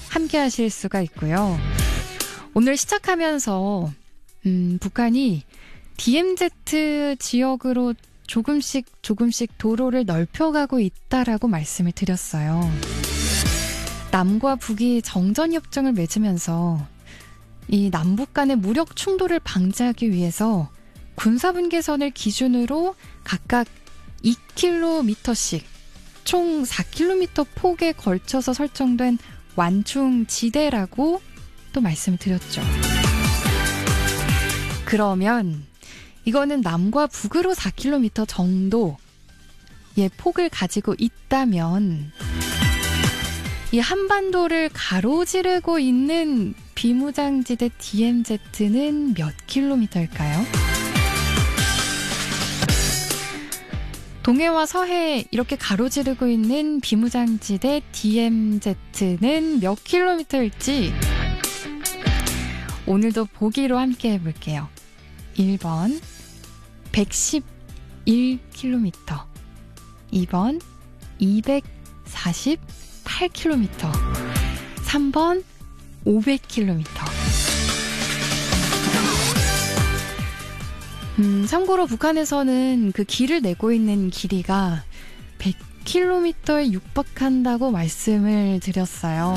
함께 하실 수가 있고요. 오늘 시작하면서 북한이 DMZ 지역으로 조금씩 도로를 넓혀가고 있다라고 말씀을 드렸어요. 남과 북이 정전협정을 맺으면서 이 남북 간의 무력 충돌을 방지하기 위해서 군사분계선을 기준으로 각각 2km씩 총 4km 폭에 걸쳐서 설정된 완충지대라고 또 말씀을 드렸죠. 그러면 이거는 남과 북으로 4km 정도의 폭을 가지고 있다면 이 한반도를 가로지르고 있는 비무장지대 DMZ는 몇 킬로미터일까요? 동해와 서해 이렇게 가로지르고 있는 비무장지대 DMZ는 몇 킬로미터일지 오늘도 보기로 함께 해볼게요. 1번 111km, 2번 248km, 3번 500km. 참고로 북한에서는 그 길을 내고 있는 길이가 100km에 육박한다고 말씀을 드렸어요.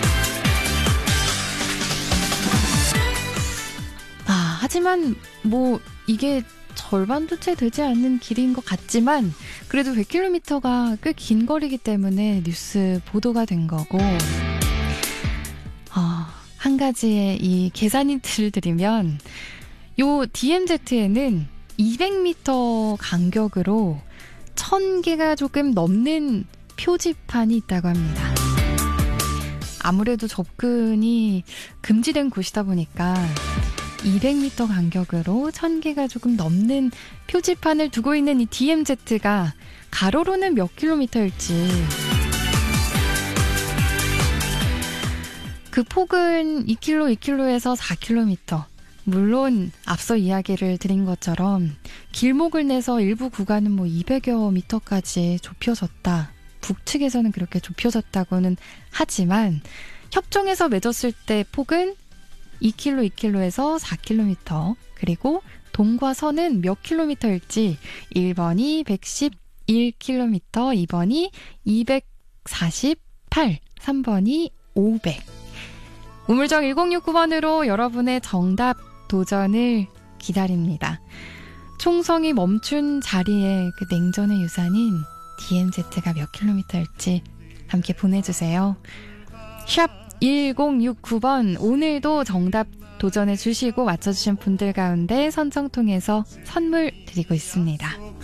하지만 뭐 이게 절반도 채 되지 않는 길인 것 같지만 그래도 100km가 꽤 긴 거리이기 때문에 뉴스 보도가 된 거고 한 가지의 이 계산 힌트를 드리면 요 DMZ에는 200m 간격으로 1000개가 조금 넘는 표지판이 있다고 합니다. 아무래도 접근이 금지된 곳이다 보니까 200m 간격으로 1000개가 조금 넘는 표지판을 두고 있는 이 DMZ가 가로로는 몇 킬로미터일지 그 폭은 2km에서 4km. 물론 앞서 이야기를 드린 것처럼 길목을 내서 일부 구간은 200여 미터까지 좁혀졌다. 북측에서는 그렇게 좁혀졌다고는 하지만 협정에서 맺었을 때 폭은 2km에서 4km 그리고 동과 서는 몇 킬로미터일지 1번이 111km, 2번이 248, 3번이 500. 우물정 1069번으로 여러분의 정답 도전을 기다립니다. 총성이 멈춘 자리에 그 냉전의 유산인 DMZ가 몇 킬로미터일지 함께 보내주세요. 샵 1069번 오늘도 정답 도전해 주시고 맞춰주신 분들 가운데 선정 통해서 선물 드리고 있습니다.